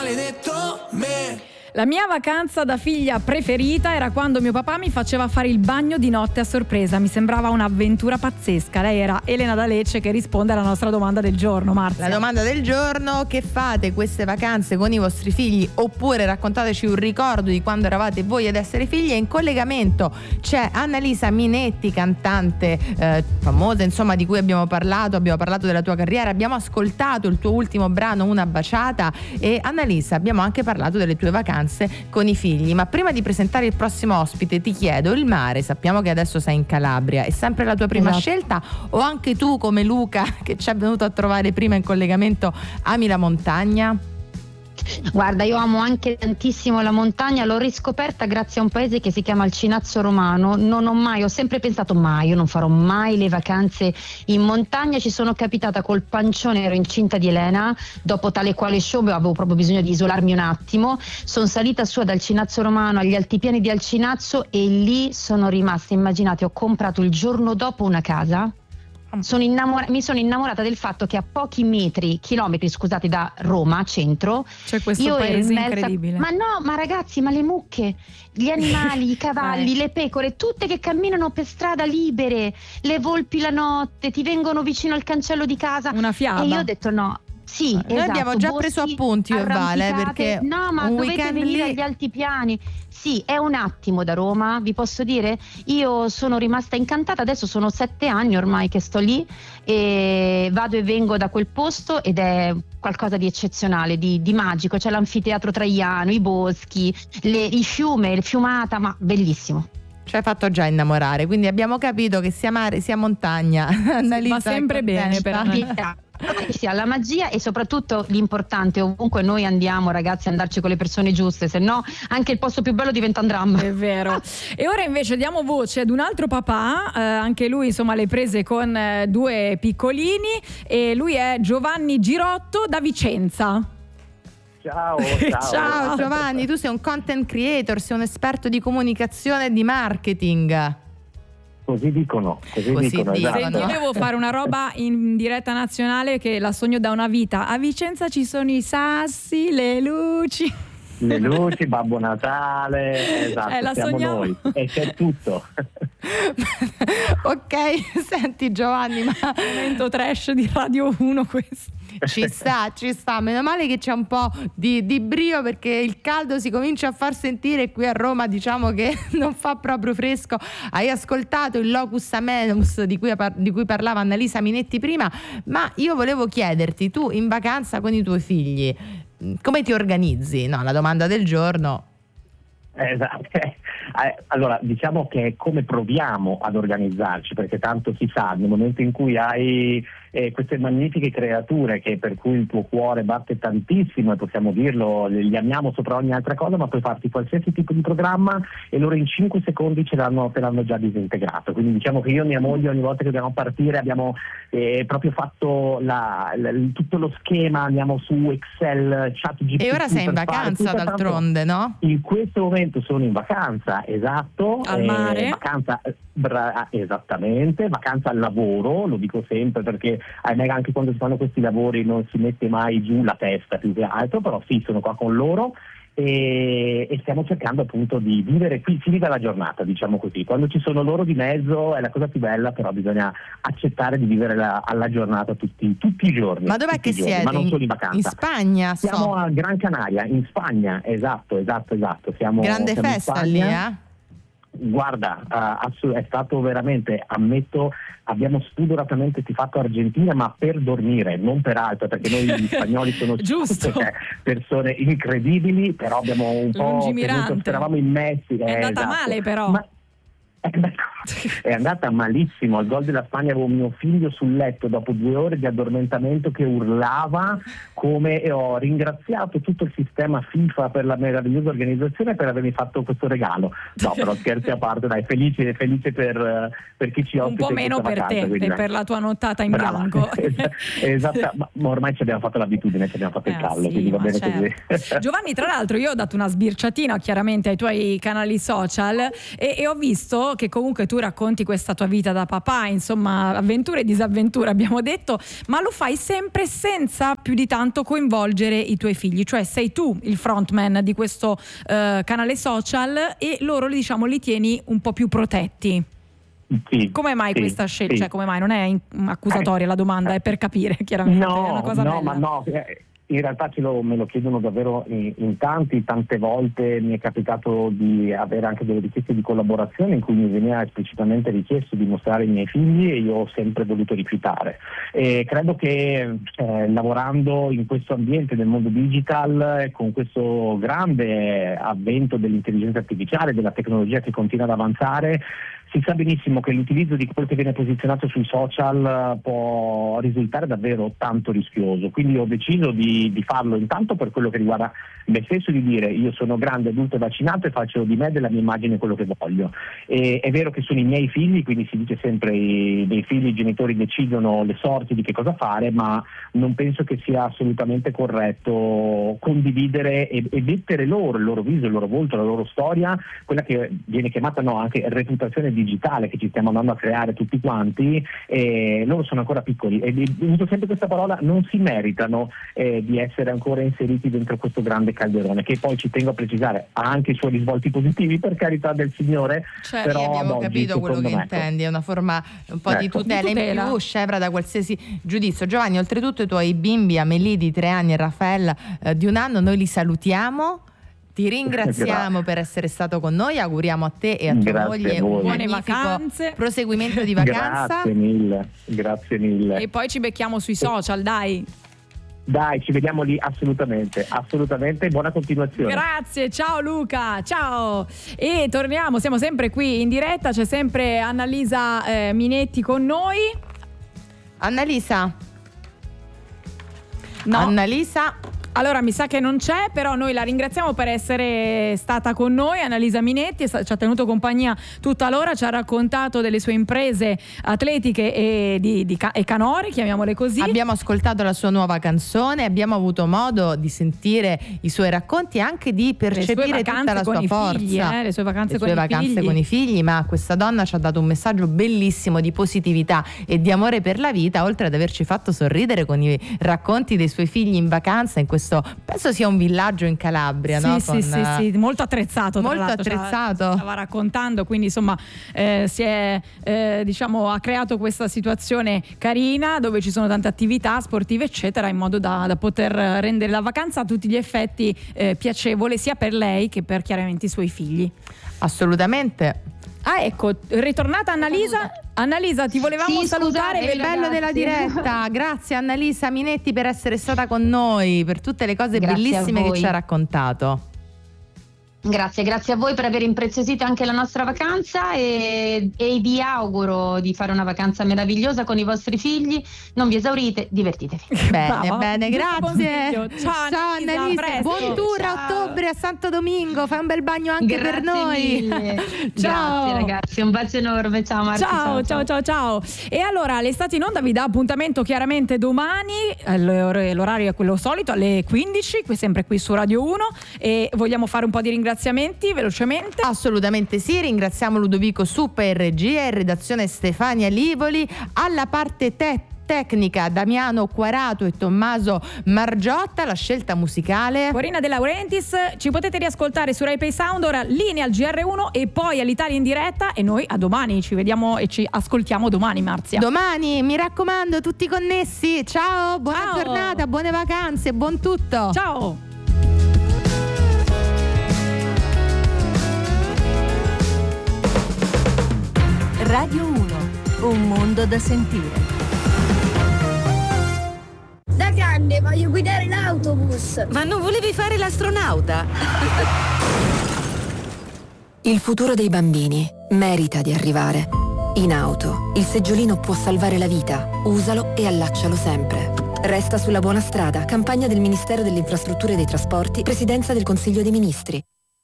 maledetto me. La mia vacanza da figlia preferita era quando mio papà mi faceva fare il bagno di notte a sorpresa. Mi sembrava un'avventura pazzesca. Lei era Elena da Lecce che risponde alla nostra domanda del giorno, Marzia. La domanda del giorno: che fate queste vacanze con i vostri figli? Oppure raccontateci un ricordo di quando eravate voi ad essere figli. E in collegamento c'è Annalisa Minetti, cantante famosa, insomma, di cui abbiamo parlato della tua carriera, abbiamo ascoltato il tuo ultimo brano Una baciata. E Annalisa, abbiamo anche parlato delle tue vacanze con i figli, ma prima di presentare il prossimo ospite ti chiedo: il mare, sappiamo che adesso sei in Calabria, è sempre la tua prima scelta o anche tu, come Luca che ci è venuto a trovare prima in collegamento, ami la montagna? Guarda, io amo anche tantissimo la montagna, l'ho riscoperta grazie a un paese che si chiama il Cinazzo Romano. Ho sempre pensato io non farò mai le vacanze in montagna. Ci sono capitata col pancione, ero incinta di Elena, dopo tale quale show avevo proprio bisogno di isolarmi un attimo, sono salita su dal Cinazzo Romano agli altipiani di Alcinazzo e lì sono rimasta. Immaginate, ho comprato il giorno dopo una casa. Mi sono innamorata del fatto che a pochi chilometri da Roma centro c'è questo paese incredibile. Ma ragazzi, ma le mucche, gli animali, i cavalli, le pecore, tutte che camminano per strada libere, le volpi la notte, ti vengono vicino al cancello di casa. Una fiaba. E io ho detto no. Sì, noi abbiamo già preso appunti, io e Vale, perché ma un dovete venire agli altipiani. Sì, è un attimo da Roma, vi posso dire, io sono rimasta incantata. Adesso sono 7 anni ormai che sto lì e vado e vengo da quel posto ed è qualcosa di eccezionale, di magico. C'è l'anfiteatro Traiano, i boschi, il fiume, il fiumata, ma bellissimo. Ci hai fatto già innamorare, quindi abbiamo capito che sia mare sia montagna. Va sempre bene per sì, la magia e soprattutto l'importante, ovunque noi andiamo, ragazzi, andarci con le persone giuste, se no anche il posto più bello diventa un dramma. È vero. E ora invece diamo voce ad un altro papà, anche lui insomma le prese con 2 piccolini, e lui è Giovanni Girotto da Vicenza. Ciao. Ciao Giovanni, tu sei un content creator, sei un esperto di comunicazione e di marketing. Così dicono. Esatto. Se io devo fare una roba in diretta nazionale che la sogno da una vita, a Vicenza ci sono i sassi, le luci, Babbo Natale, esatto, la siamo sogniamo noi e c'è tutto. Ok, senti Giovanni, ma momento trash di Radio 1 questo. Ci sta, meno male che c'è un po' di brio, perché il caldo si comincia a far sentire qui a Roma, diciamo che non fa proprio fresco. Hai ascoltato il locus amenus di cui parlava Annalisa Minetti prima, ma io volevo chiederti, tu in vacanza con i tuoi figli come ti organizzi? No, la domanda del giorno. Esatto. Allora, diciamo che è come proviamo ad organizzarci, perché tanto si sa, nel momento in cui hai queste magnifiche creature per cui il tuo cuore batte tantissimo, e possiamo dirlo, li amiamo sopra ogni altra cosa, ma puoi farti qualsiasi tipo di programma e loro in 5 secondi te l'hanno già disintegrato. Quindi diciamo che io e mia moglie ogni volta che dobbiamo partire abbiamo proprio fatto tutto lo schema, andiamo su Excel, ChatGPT. E ora sei in vacanza d'altronde, no? In questo momento sono in vacanza, esatto. Al mare? Vacanza, esattamente, vacanza al lavoro, lo dico sempre perché anche quando si fanno questi lavori non si mette mai giù la testa più che altro, però sì, sono qua con loro e stiamo cercando appunto di vivere qui, si vive la giornata, diciamo così. Quando ci sono loro di mezzo è la cosa più bella, però bisogna accettare di vivere alla giornata tutti i giorni. Ma dov'è che siete? Ma non solo in vacanza. In Spagna? Siamo a Gran Canaria, in Spagna, esatto. Grande festa lì, eh? Guarda, è stato veramente, ammetto, abbiamo spudoratamente tifato Argentina, ma per dormire, non per altro, perché noi gli spagnoli sono persone incredibili, però abbiamo un po' tenuto, speravamo in Messi. È andata male però. È andata malissimo. Al gol della Spagna avevo mio figlio sul letto dopo 2 ore di addormentamento che urlava e ho ringraziato tutto il sistema FIFA per la meravigliosa organizzazione per avermi fatto questo regalo. No, però scherzi a parte, dai, felice per chi ci ospita. Un po' meno per vacanza, te e per la tua nottata in bianco. Esatto, ma ormai ci abbiamo fatto l'abitudine, ci abbiamo fatto il callo, quindi va bene così. Giovanni, tra l'altro io ho dato una sbirciatina chiaramente ai tuoi canali social e ho visto che comunque tu tu racconti questa tua vita da papà, insomma avventure e disavventure abbiamo detto, ma lo fai sempre senza più di tanto coinvolgere i tuoi figli, cioè sei tu il frontman di questo canale social e loro diciamo li tieni un po' più protetti. Sì, come mai questa scelta? Sì. Cioè, come mai? Non è accusatoria la domanda, è per capire chiaramente. È una cosa bella. Ma no. In realtà me lo chiedono davvero in tanti, tante volte mi è capitato di avere anche delle richieste di collaborazione in cui mi veniva esplicitamente richiesto di mostrare i miei figli e io ho sempre voluto rifiutare. E credo che lavorando in questo ambiente del mondo digital, con questo grande avvento dell'intelligenza artificiale, della tecnologia che continua ad avanzare, si sa benissimo che l'utilizzo di quello che viene posizionato sui social può risultare davvero tanto rischioso, quindi ho deciso di farlo intanto per quello che riguarda me stesso, di dire io sono grande, adulto e vaccinato e faccio di me, della mia immagine, quello che voglio. E è vero che sono i miei figli, quindi si dice sempre dei figli i genitori decidono le sorti di che cosa fare, ma non penso che sia assolutamente corretto condividere e mettere loro, il loro viso, il loro volto, la loro storia, quella che viene chiamata anche reputazione digitale che ci stiamo andando a creare tutti quanti. Loro sono ancora piccoli e uso sempre questa parola, non si meritano di essere ancora inseriti dentro questo grande calderone, che poi ci tengo a precisare ha anche i suoi risvolti positivi, per carità del Signore. Certo, però abbiamo oggi, capito quello che intendi, è una forma un po' di tutela in più, scevra da qualsiasi giudizio. Giovanni, oltretutto i tuoi bimbi, Amelie di 3 anni e Raffaele di 1 anno, noi li salutiamo. Ti ringraziamo per essere stato con noi, auguriamo a te e a tua moglie buone vacanze, proseguimento di vacanza. Grazie mille. E poi ci becchiamo sui social, dai, ci vediamo lì assolutamente, buona continuazione. Grazie, ciao Luca, ciao. E torniamo, siamo sempre qui in diretta, c'è sempre Annalisa Minetti con noi. Annalisa? No. Annalisa? Allora mi sa che non c'è, però noi la ringraziamo per essere stata con noi. Annalisa Minetti ci ha tenuto compagnia tutta l'ora, ci ha raccontato delle sue imprese atletiche e canore, chiamiamole così. Abbiamo ascoltato la sua nuova canzone, abbiamo avuto modo di sentire i suoi racconti e anche di percepire tutta la sua forza, le sue vacanze con i figli. Ma questa donna ci ha dato un messaggio bellissimo di positività e di amore per la vita, oltre ad averci fatto sorridere con i racconti dei suoi figli in vacanza in questo, penso sia un villaggio in Calabria, sì, no? Sì, molto attrezzato. Molto attrezzato. Stava raccontando, quindi insomma si è ha creato questa situazione carina dove ci sono tante attività sportive eccetera, in modo da poter rendere la vacanza a tutti gli effetti piacevole sia per lei che per chiaramente i suoi figli. Assolutamente. Ah, ecco, ritornata Annalisa. Annalisa, ti volevamo salutare. È il bello della diretta. Grazie Annalisa Minetti per essere stata con noi, per tutte le cose bellissime che ci ha raccontato. Grazie a voi per aver impreziosito anche la nostra vacanza e vi auguro di fare una vacanza meravigliosa con i vostri figli. Non vi esaurite, divertitevi. Bene, grazie. Ciao Annalisa, buon tour a ottobre a Santo Domingo, fai un bel bagno anche per noi. Ciao. Grazie ragazzi, un bacio enorme, ciao Marti. Ciao. E allora l'Estate in Onda vi dà appuntamento chiaramente domani, l'orario è quello solito alle 15, sempre qui su Radio 1, e vogliamo fare un po' di ringraziamenti velocemente. Assolutamente sì, ringraziamo Ludovico Suppa in regia, in redazione Stefania Livoli, alla parte tecnica Damiano Quarato e Tommaso Margiotta, la scelta musicale Corina De Laurentiis. Ci potete riascoltare su Rai Play Sound, ora linea al GR1 e poi all'Italia in diretta, e noi a domani ci vediamo e ci ascoltiamo domani, Marzia. Domani, mi raccomando, tutti connessi. Ciao, buona giornata, buone vacanze, buon tutto. Ciao. Radio 1, un mondo da sentire. Da grande voglio guidare l'autobus. Ma non volevi fare l'astronauta? Il futuro dei bambini merita di arrivare. In auto, il seggiolino può salvare la vita. Usalo e allaccialo sempre. Resta sulla buona strada. Campagna del Ministero delle Infrastrutture e dei Trasporti, Presidenza del Consiglio dei Ministri.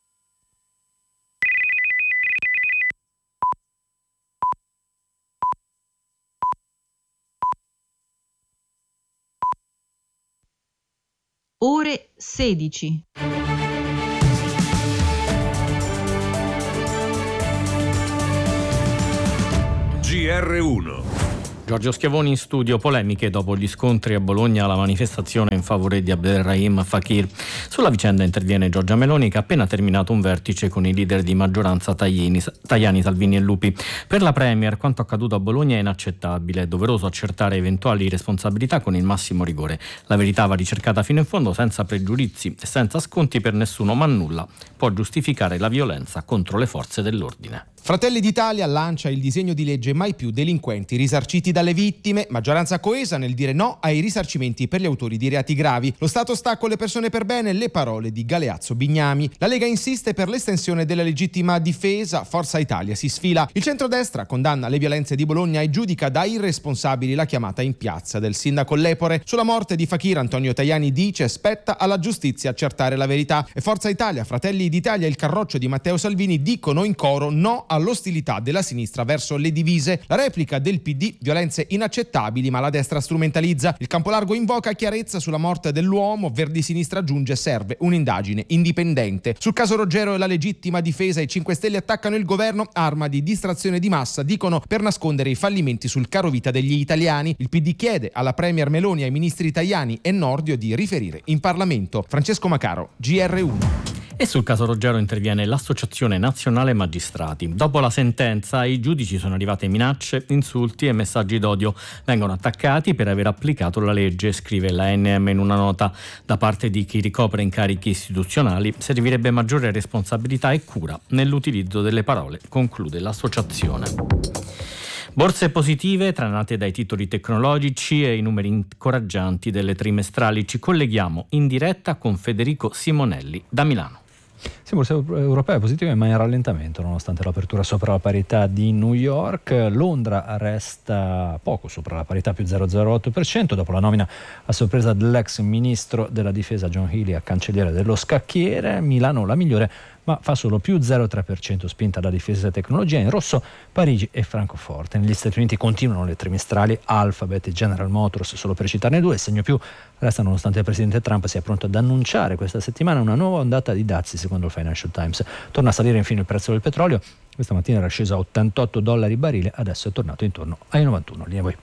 Ore 16. GR1. Giorgio Schiavoni in studio. Polemiche dopo gli scontri a Bologna alla manifestazione in favore di Abdelrahim Fakir. Sulla vicenda interviene Giorgia Meloni, che ha appena terminato un vertice con i leader di maggioranza Tajani, Salvini e Lupi. Per la Premier quanto accaduto a Bologna è inaccettabile, è doveroso accertare eventuali responsabilità con il massimo rigore. La verità va ricercata fino in fondo, senza pregiudizi e senza sconti per nessuno, ma nulla può giustificare la violenza contro le forze dell'ordine. Fratelli d'Italia lancia il disegno di legge Mai più delinquenti risarciti dalle vittime, maggioranza coesa nel dire no ai risarcimenti per gli autori di reati gravi. Lo Stato sta con le persone per bene, le parole di Galeazzo Bignami. La Lega insiste per l'estensione della legittima difesa, Forza Italia si sfila. Il centrodestra condanna le violenze di Bologna e giudica da irresponsabili la chiamata in piazza del sindaco Lepore. Sulla morte di Fakir Antonio Tajani dice spetta alla giustizia accertare la verità. E Forza Italia, Fratelli d'Italia e il Carroccio di Matteo Salvini dicono in coro no all'ostilità della sinistra verso le divise. La replica del PD: violenze inaccettabili ma la destra strumentalizza. Il Campolargo invoca chiarezza sulla morte dell'uomo. Verdi-Sinistra aggiunge serve un'indagine indipendente. Sul caso Roggero e la legittima difesa i 5 Stelle attaccano il governo, arma di distrazione di massa, dicono, per nascondere i fallimenti sul carovita degli italiani. Il PD chiede alla Premier Meloni e ai ministri Tajani e Nordio di riferire in Parlamento. Francesco Macaro, GR1. E sul caso Roggero interviene l'Associazione Nazionale Magistrati. Dopo la sentenza ai giudici sono arrivate minacce, insulti e messaggi d'odio. Vengono attaccati per aver applicato la legge, scrive la ANM in una nota. Da parte di chi ricopre incarichi istituzionali servirebbe maggiore responsabilità e cura nell'utilizzo delle parole, conclude l'associazione. Borse positive tranate dai titoli tecnologici e i numeri incoraggianti delle trimestrali. Ci colleghiamo in diretta con Federico Simonelli da Milano. Sì, borse europee positive ma in rallentamento nonostante l'apertura sopra la parità di New York. Londra resta poco sopra la parità, più 0,08%, dopo la nomina a sorpresa dell'ex ministro della difesa John Healey a cancelliere dello scacchiere. Milano la migliore ma fa solo più 0,3%, spinta da difesa e tecnologia. In rosso Parigi e Francoforte. Negli Stati Uniti continuano le trimestrali Alphabet e General Motors, solo per citarne due. Il segno più resta nonostante il presidente Trump sia pronto ad annunciare questa settimana una nuova ondata di dazi, secondo il Financial Times. Torna a salire infine il prezzo del petrolio. Questa mattina era sceso a $88 barile, adesso è tornato intorno ai 91. Linea voi.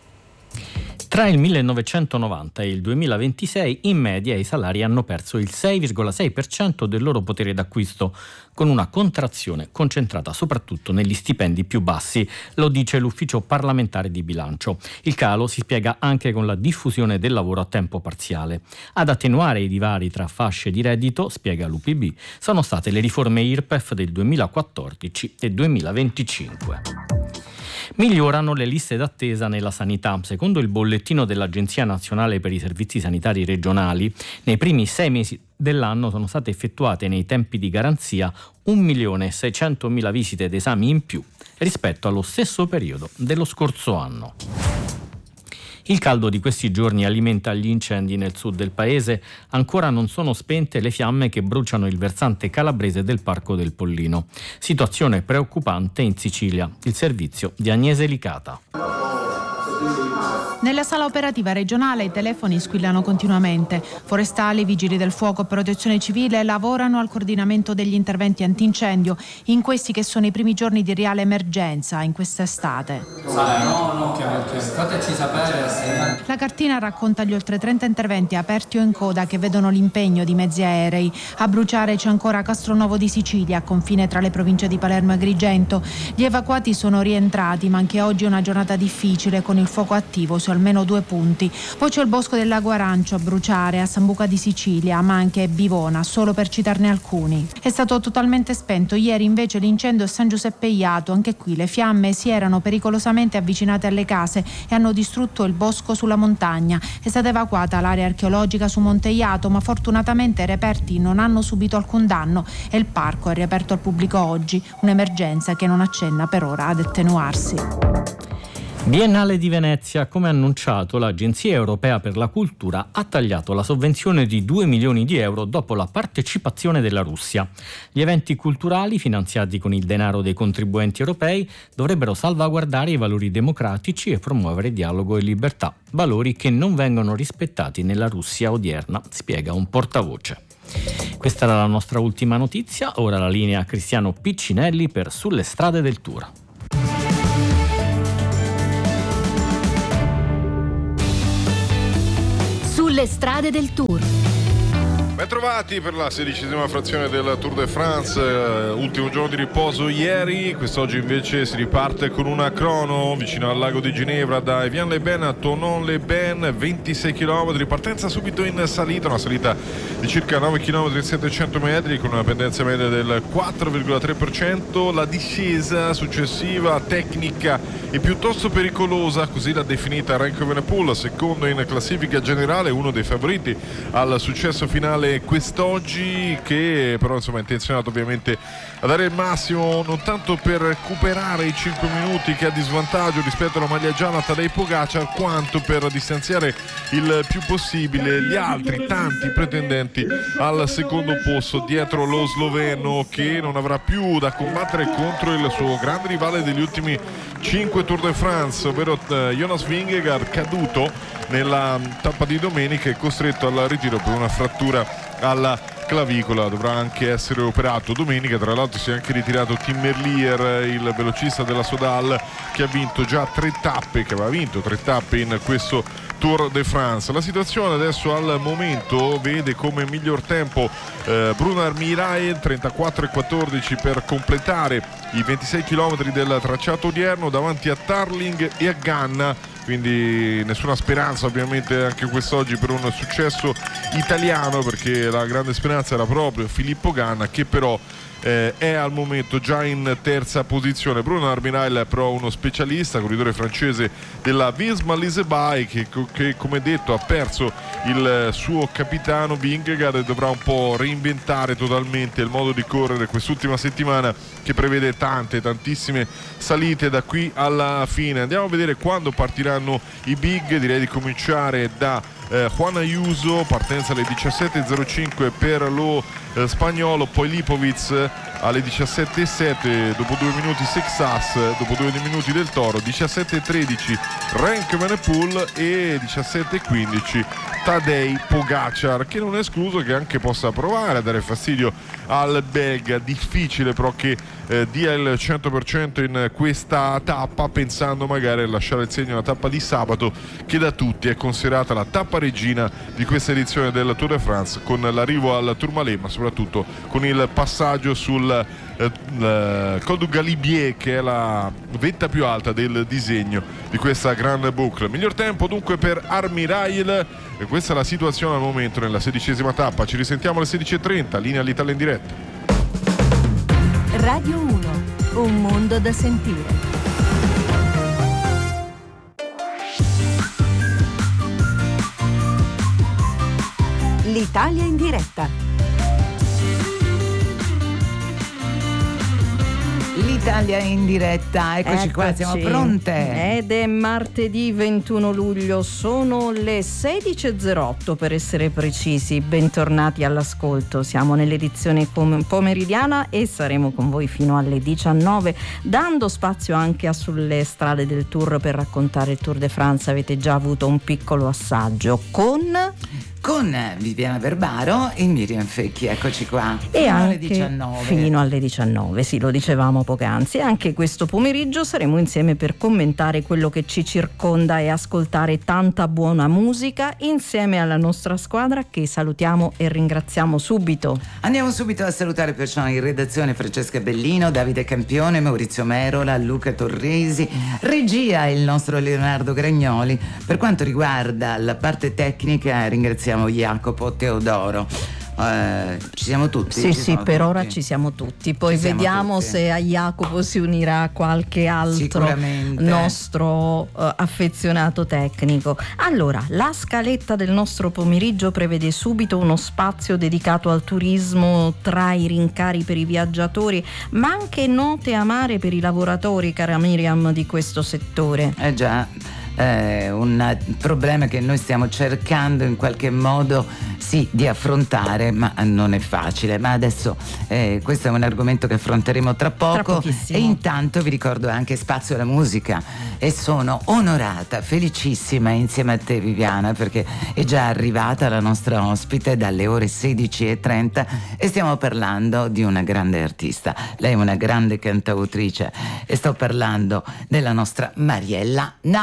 Tra il 1990 e il 2026 in media i salari hanno perso il 6,6% del loro potere d'acquisto, con una contrazione concentrata soprattutto negli stipendi più bassi, lo dice l'Ufficio parlamentare di bilancio. Il calo si spiega anche con la diffusione del lavoro a tempo parziale. Ad attenuare i divari tra fasce di reddito, spiega l'UPB, sono state le riforme IRPEF del 2014 e 2025. Migliorano le liste d'attesa nella sanità. Secondo il bollettino dell'Agenzia Nazionale per i Servizi Sanitari Regionali, nei primi 6 mesi dell'anno sono state effettuate nei tempi di garanzia 1.600.000 visite ed esami in più rispetto allo stesso periodo dello scorso anno. Il caldo di questi giorni alimenta gli incendi nel sud del paese. Ancora non sono spente le fiamme che bruciano il versante calabrese del Parco del Pollino. Situazione preoccupante in Sicilia. Il servizio di Agnese Licata. Nella sala operativa regionale i telefoni squillano continuamente. Forestali, vigili del fuoco e protezione civile lavorano al coordinamento degli interventi antincendio in questi che sono i primi giorni di reale emergenza in quest'estate. Fateci sapere. La cartina racconta gli oltre 30 interventi aperti o in coda che vedono l'impegno di mezzi aerei. A bruciare c'è ancora Castronovo di Sicilia, confine tra le province di Palermo e Agrigento. Gli evacuati sono rientrati, ma anche oggi è una giornata difficile con il fuoco attivo su almeno 2 punti. Poi c'è il bosco del Lago Arancio a bruciare, a Sambuca di Sicilia, ma anche Bivona, solo per citarne alcuni. È stato totalmente spento ieri invece l'incendio a San Giuseppe Iato. Anche qui le fiamme si erano pericolosamente avvicinate alle case e hanno distrutto il bosco sulla montagna. È stata evacuata l'area archeologica su Monte Iato, ma fortunatamente i reperti non hanno subito alcun danno e il parco è riaperto al pubblico oggi, un'emergenza che non accenna per ora ad attenuarsi. Biennale di Venezia. Come annunciato, l'Agenzia Europea per la Cultura ha tagliato la sovvenzione di 2 milioni di euro dopo la partecipazione della Russia. Gli eventi culturali, finanziati con il denaro dei contribuenti europei, dovrebbero salvaguardare i valori democratici e promuovere dialogo e libertà, valori che non vengono rispettati nella Russia odierna, spiega un portavoce. Questa era la nostra ultima notizia, ora la linea a Cristiano Piccinelli per Sulle strade del Tour. sulle strade del Tour. Ben trovati per la 16ª frazione del Tour de France, ultimo giorno di riposo ieri, quest'oggi invece si riparte con una crono vicino al lago di Ginevra da Evian-les-Bains a Thonon-les-Bains, 26 km, partenza subito in salita, una salita di circa 9 km e 700 metri con una pendenza media del 4,3%, la discesa successiva tecnica e piuttosto pericolosa, così l'ha definita Remco Evenepoel, secondo in classifica generale, uno dei favoriti al successo finale quest'oggi, che però insomma è intenzionato ovviamente a dare il massimo, non tanto per recuperare i 5 minuti che ha di svantaggio rispetto alla maglia gialla Tadej Pogacar, quanto per distanziare il più possibile gli altri tanti pretendenti al secondo posto dietro lo sloveno, che non avrà più da combattere contro il suo grande rivale degli ultimi 5 Tour de France, ovvero Jonas Vingegaard, caduto nella tappa di domenica e costretto al ritiro per una frattura alla clavicola. Dovrà anche essere operato domenica. Tra l'altro si è anche ritirato Tim Merlier, il velocista della Sodal, che ha vinto già 3 tappe, che aveva vinto 3 tappe in questo Tour de France. La situazione adesso al momento vede come miglior tempo Bruno Armirail, 34,14 per completare i 26 km del tracciato odierno davanti a Tarling e a Ganna, quindi nessuna speranza ovviamente anche quest'oggi per un successo italiano, perché la grande speranza era proprio Filippo Ganna, che però è al momento già in terza posizione. Bruno Armirail però uno specialista, corridore francese della Visma Lease-By, che come detto ha perso il suo capitano Vingegaard e dovrà un po' reinventare totalmente il modo di correre quest'ultima settimana, che prevede tantissime salite da qui alla fine. Andiamo a vedere quando partiranno i big. Direi di cominciare da Juan Ayuso, partenza alle 17.05 per lo spagnolo, poi Lipovic alle 17.07, dopo 2 minuti Sexas, dopo 2 minuti Del Toro, 17.13 Remco Evenepoel e 17.15 Tadej Pogacar, che non è escluso che anche possa provare a dare fastidio al belga. Difficile però che dia il 100% in questa tappa, pensando magari a lasciare il segno alla tappa di sabato, che da tutti è considerata la tappa regina di questa edizione del Tour de France, con l'arrivo al Tourmalet, ma soprattutto con il passaggio sul Col du Galibier, che è la vetta più alta del disegno di questa grande boucle. Miglior tempo dunque per Armirail, e questa è la situazione al momento nella 16ª tappa. Ci risentiamo alle 16.30, linea all'Italia in diretta. Radio 1, un mondo da sentire. L'Italia in diretta. L'Italia in diretta, eccoci qua, siamo pronte. Ed è martedì 21 luglio, sono le 16.08 per essere precisi. Bentornati all'ascolto, siamo nell'edizione pomeridiana e saremo con voi fino alle 19, dando spazio anche a Sulle strade del Tour per raccontare il Tour de France. Avete già avuto un piccolo assaggio con Viviana Verbaro e Miriam Fecchi, eccoci qua. E alle anche 19. Fino alle 19, sì, lo dicevamo poc'anzi. Anche questo pomeriggio saremo insieme per commentare quello che ci circonda e ascoltare tanta buona musica insieme alla nostra squadra, che salutiamo e ringraziamo subito. Andiamo subito a salutare perciò in redazione Francesca Bellino, Davide Campione, Maurizio Merola, Luca Torresi, regia il nostro Leonardo Gragnoli. Per quanto riguarda la parte tecnica ringraziamo Jacopo Teodoro. Ci siamo tutti? Sì, per ora ci siamo tutti. Poi vediamo se a Jacopo si unirà qualche altro nostro affezionato tecnico. Allora, la scaletta del nostro pomeriggio prevede subito uno spazio dedicato al turismo, tra i rincari per i viaggiatori, ma anche note amare per i lavoratori, cara Miriam, di questo settore. Già. Un problema che noi stiamo cercando in qualche modo di affrontare, ma non è facile. Ma adesso questo è un argomento che affronteremo tra poco, e intanto vi ricordo anche spazio alla musica, e sono onorata, felicissima insieme a te Viviana, perché è già arrivata la nostra ospite dalle ore 16.30 e stiamo parlando di una grande artista. Lei è una grande cantautrice e sto parlando della nostra Mariella Nava.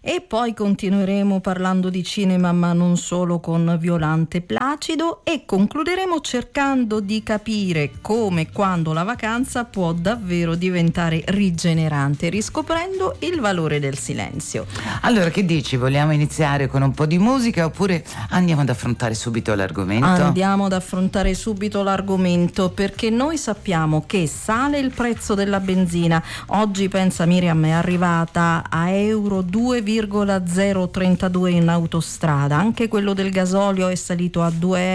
e poi continueremo parlando di cinema, ma non solo, con Violante Placido, e concluderemo cercando di capire come e quando la vacanza può davvero diventare rigenerante, riscoprendo il valore del silenzio. Allora, che dici? Vogliamo iniziare con un po' di musica oppure andiamo ad affrontare subito l'argomento? Andiamo ad affrontare subito l'argomento, perché noi sappiamo che sale il prezzo della benzina. Oggi, pensa Miriam, è arrivata a euro 2,032 in autostrada. Anche quello del gasolio è salito a 2,181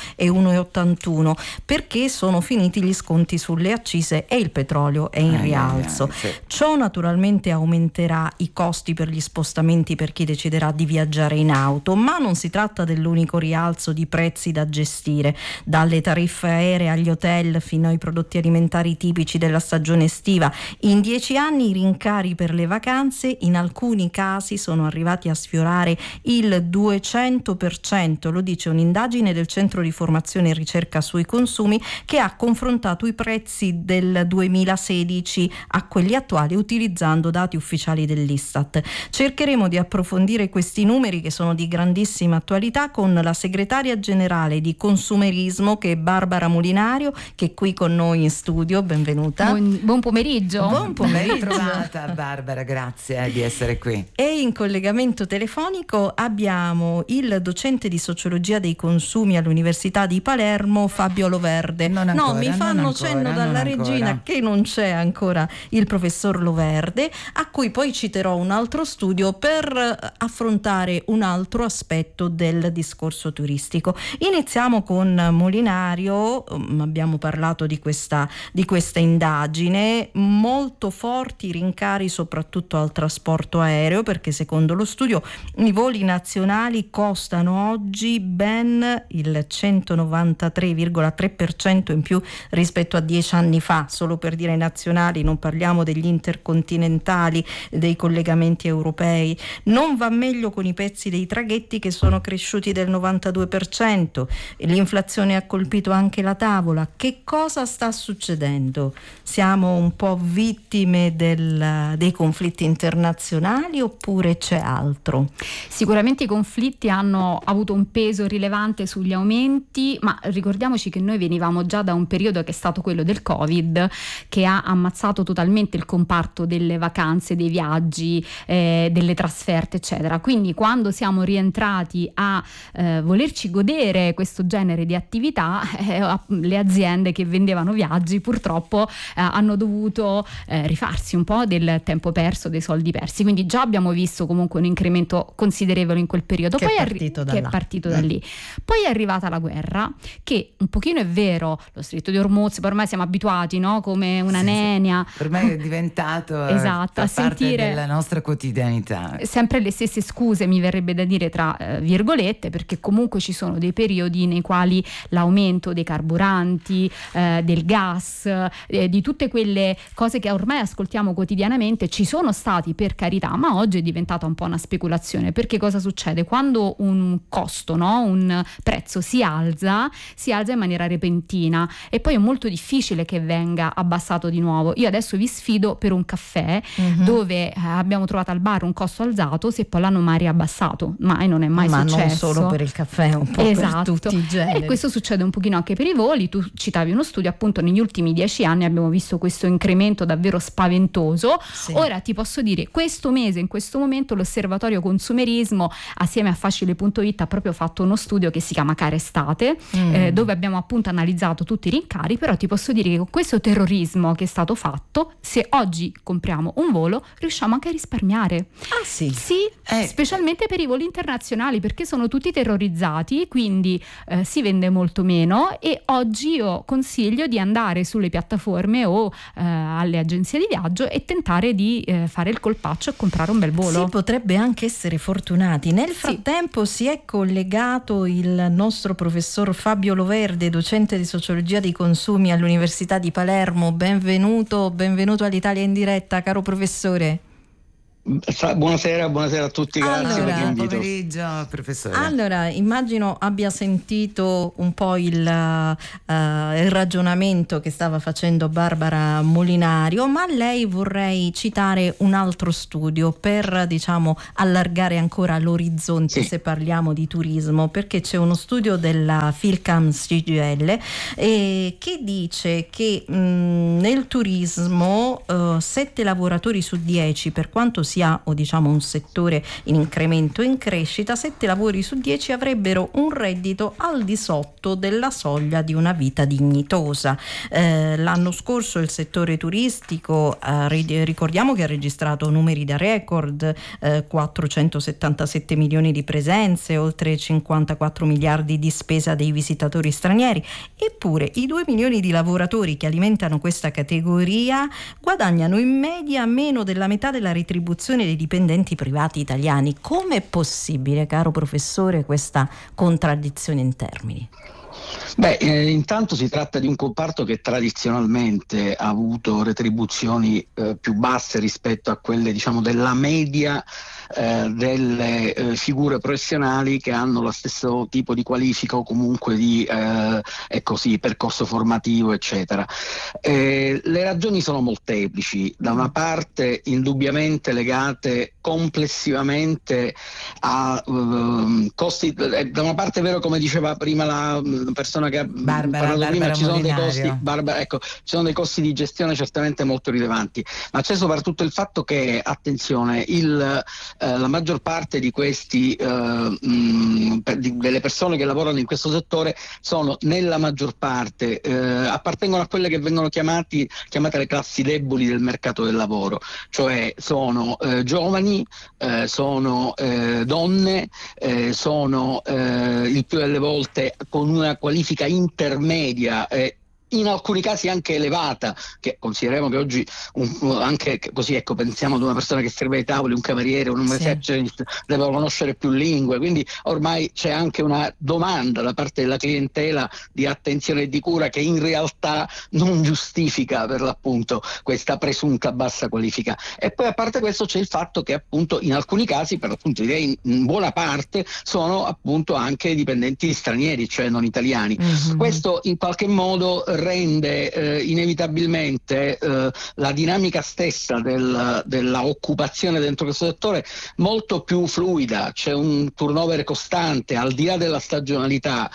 euro, perché sono finiti gli sconti sulle accise e il petrolio è in rialzo. Sì. Ciò naturalmente aumenterà i costi per gli spostamenti per chi deciderà di viaggiare in auto, ma non si tratta dell'unico rialzo di prezzi da gestire. Dalle tariffe aeree agli hotel fino ai prodotti alimentari tipici della stagione estiva, in 10 anni i rincari per le vacanze in alcuni casi sono arrivati a sfiorare il 200%, lo dice un'indagine del Centro di Formazione e Ricerca sui Consumi, che ha confrontato i prezzi del 2016 a quelli attuali utilizzando dati ufficiali dell'Istat. Cercheremo di approfondire questi numeri, che sono di grandissima attualità, con la segretaria generale di Consumerismo, che è Barbara Molinario, che è qui con noi in studio. Benvenuta. Buon pomeriggio. Buon pomeriggio. Ben trovata Barbara, grazie di essere qui. E in collegamento telefonico abbiamo il docente di sociologia dei consumi all'Università di Palermo, Fabio Loverde. Mi fanno cenno dalla regina che non c'è ancora il professor Loverde, a cui poi citerò un altro studio per affrontare un altro aspetto del discorso turistico. Iniziamo con Molinario. Abbiamo parlato di questa indagine. Molto forti rincari soprattutto al trasporto aereo, perché secondo lo studio i voli nazionali costano oggi ben il 193,3% in più rispetto a 10 anni fa. Solo per dire nazionali, non parliamo degli intercontinentali, dei collegamenti europei. Non va meglio con i prezzi dei traghetti, che sono cresciuti del 92%. L'inflazione ha colpito anche la tavola. Che cosa sta succedendo? Siamo un po' vittime dei conflitti internazionali oppure c'è altro? Sicuramente i conflitti hanno avuto un peso rilevante sugli aumenti, ma ricordiamoci che noi venivamo già da un periodo che è stato quello del Covid, che ha ammazzato totalmente il comparto delle vacanze, dei viaggi, delle trasferte, eccetera. Quindi quando siamo rientrati a volerci godere questo genere di attività, le aziende che vendevano viaggi purtroppo hanno dovuto rifarsi un po' del tempo perso, dei soldi persi. Quindi già abbiamo visto comunque un incremento considerevole in quel periodo, che poi è partito da lì. Poi è arrivata la guerra, che un pochino è vero, lo stretto di Ormuz, per ormai siamo abituati, no? Come una nenia. Per me è diventato esatto, a parte sentire della nostra quotidianità. Sempre le stesse scuse, mi verrebbe da dire tra virgolette, perché comunque ci sono dei periodi nei quali l'aumento dei carburanti, del gas, di tutte quelle cose che ormai ascoltiamo quotidianamente ci sono stati, per carità, ma oggi è diventata un po' una speculazione. Perché cosa succede? Quando un costo, no? Un prezzo si alza in maniera repentina e poi è molto difficile che venga abbassato di nuovo. Io adesso vi sfido per un caffè dove abbiamo trovato al bar un costo alzato, se poi l'hanno mai riabbassato, mai, non è mai successo. Ma non solo per il caffè, un po' esatto, per tutti i generi. E questo succede un pochino anche per i voli. Tu citavi uno studio, appunto negli ultimi 10 anni abbiamo visto questo incremento davvero spaventoso. Sì. Ora ti posso dire, questo mese, in questo momento, l'Osservatorio Consumerismo assieme a Facile.it ha proprio fatto uno studio che si chiama Cara Estate, dove abbiamo appunto analizzato tutti i rincari. Però ti posso dire che con questo terrorismo che è stato fatto, se oggi compriamo un volo riusciamo anche a risparmiare. Ah sì? Sì, specialmente per i voli internazionali, perché sono tutti terrorizzati, quindi si vende molto meno. E oggi io consiglio di andare sulle piattaforme o alle agenzie di viaggio e tentare di fare il colpaccio e comprare un bel volo. Si potrebbe anche essere fortunati. Nel frattempo si è collegato il nostro professor Fabio Loverde, docente di sociologia dei consumi all'Università di Palermo. Benvenuto all'Italia in diretta, caro professore. Buonasera a tutti, grazie per l'invito. Buon pomeriggio, professore. Allora, immagino abbia sentito un po' il ragionamento che stava facendo Barbara Molinario, ma lei vorrei citare un altro studio per, diciamo, allargare ancora l'orizzonte, se parliamo di turismo, perché c'è uno studio della Philcams CGIL che dice che nel turismo 7 lavoratori su 10, per quanto sia o diciamo un settore in incremento, in crescita, 7 lavori su 10 avrebbero un reddito al di sotto della soglia di una vita dignitosa. L'anno scorso il settore turistico ricordiamo che ha registrato numeri da record, 477 milioni di presenze, oltre 54 miliardi di spesa dei visitatori stranieri, eppure i 2 milioni di lavoratori che alimentano questa categoria guadagnano in media meno della metà della retribuzione dei dipendenti privati italiani. Come è possibile, caro professore, questa contraddizione in termini? Intanto si tratta di un comparto che tradizionalmente ha avuto retribuzioni più basse rispetto a quelle, diciamo, della media delle figure professionali che hanno lo stesso tipo di qualifica o comunque di percorso formativo, eccetera. Le ragioni sono molteplici, da una parte indubbiamente legate complessivci costi, da una parte è vero, come diceva prima la persona che ha parlato prima, ci sono dei costi, ci sono dei costi di gestione certamente molto rilevanti, ma c'è soprattutto il fatto che, attenzione, la maggior parte di questi delle persone che lavorano in questo settore sono, nella maggior parte, appartengono a quelle che vengono chiamate le classi deboli del mercato del lavoro, cioè sono giovani, sono donne, sono il più delle volte con una qualifica intermedia, in alcuni casi anche elevata, che consideriamo che oggi anche così, pensiamo ad una persona che serve ai tavoli, un cameriere, un receptionist, deve conoscere più lingue, quindi ormai c'è anche una domanda da parte della clientela di attenzione e di cura che in realtà non giustifica per l'appunto questa presunta bassa qualifica. E poi, a parte questo, c'è il fatto che appunto in alcuni casi, per l'appunto direi in buona parte, sono appunto anche dipendenti stranieri, cioè non italiani. Questo in qualche modo rende inevitabilmente la dinamica stessa della occupazione dentro questo settore molto più fluida. C'è un turnover costante al di là della stagionalità,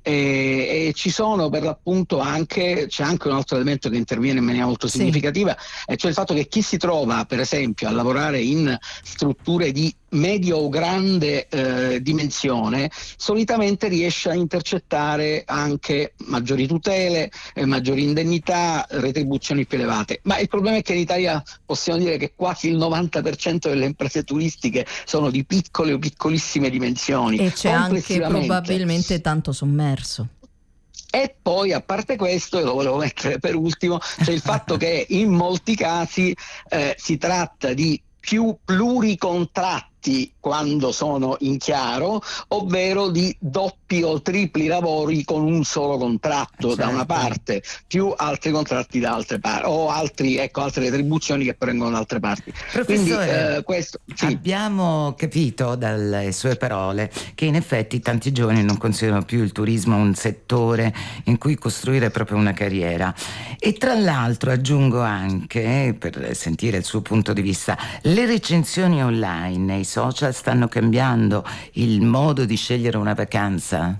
e ci sono per l'appunto c'è anche un altro elemento che interviene in maniera molto significativa, e cioè il fatto che chi si trova per esempio a lavorare in strutture di medio o grande dimensione solitamente riesce a intercettare anche maggiori tutele, maggiori indennità, retribuzioni più elevate. Ma il problema è che in Italia possiamo dire che quasi il 90% delle imprese turistiche sono di piccole o piccolissime dimensioni, e c'è anche probabilmente tanto sommerso. E poi, a parte questo, e lo volevo mettere per ultimo, c'è il fatto che in molti casi si tratta di più pluricontratti quando sono in chiaro, ovvero di doppi o tripli lavori con un solo contratto, da una parte, più altri contratti da altre parti, o altre retribuzioni che provengono da altre parti. Professore, quindi abbiamo capito dalle sue parole che in effetti tanti giovani non considerano più il turismo un settore in cui costruire proprio una carriera. E tra l'altro aggiungo anche, per sentire il suo punto di vista, le recensioni online, i social stanno cambiando il modo di scegliere una vacanza?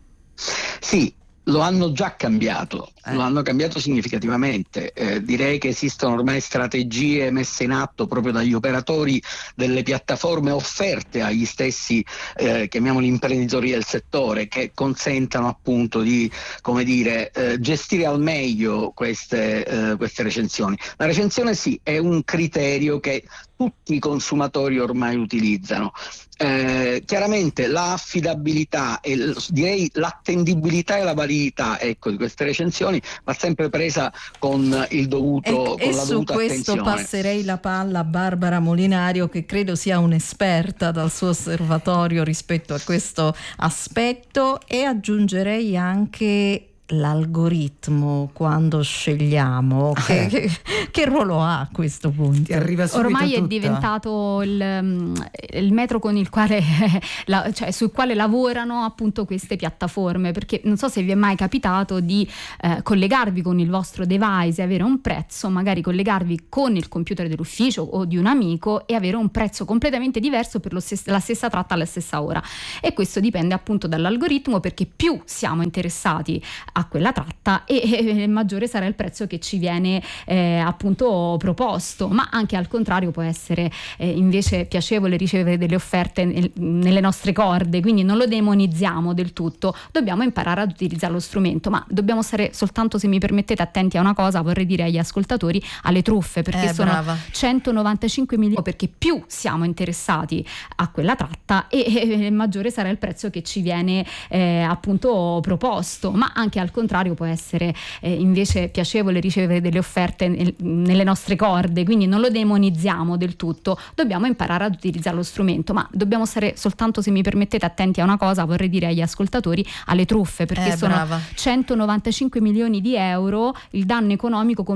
Sì, lo hanno già cambiato, lo hanno cambiato significativamente. Direi che esistono ormai strategie messe in atto proprio dagli operatori delle piattaforme offerte agli stessi, chiamiamoli imprenditori del settore, che consentano appunto di, come dire, gestire al meglio queste recensioni. La recensione sì, è un criterio che tutti i consumatori ormai utilizzano. Chiaramente la affidabilità e direi l'attendibilità e la validità, ecco, di queste recensioni va sempre presa con il dovuto e la su dovuta questo attenzione. passerei la palla a Barbara Molinario, che credo sia un'esperta dal suo osservatorio rispetto a questo aspetto, e aggiungerei anche l'algoritmo quando scegliamo che ruolo ha a questo punto? Ti arriva subito ormai tutto. È diventato il metro con il quale cioè sul quale lavorano appunto queste piattaforme, perché non so se vi è mai capitato di collegarvi con il vostro device e avere un prezzo, magari collegarvi con il computer dell'ufficio o di un amico e avere un prezzo completamente diverso per la stessa tratta alla stessa ora, e questo dipende appunto dall'algoritmo, perché più siamo interessati a quella tratta e maggiore sarà il prezzo che ci viene appunto proposto. Ma anche al contrario può essere invece piacevole ricevere delle offerte nelle nostre corde, quindi non lo demonizziamo del tutto, dobbiamo imparare ad utilizzare lo strumento, ma dobbiamo stare soltanto, se mi permettete, attenti a una cosa, vorrei dire agli ascoltatori, alle truffe, perché sono 195 milioni, perché più siamo interessati a quella tratta e maggiore sarà il prezzo che ci viene appunto proposto. Ma anche al contrario può essere invece piacevole ricevere delle offerte nelle nostre corde, quindi non lo demonizziamo del tutto, dobbiamo imparare ad utilizzare lo strumento, ma dobbiamo stare soltanto, se mi permettete, attenti a una cosa, vorrei dire agli ascoltatori, alle truffe, perché sono 195 milioni di euro il danno economico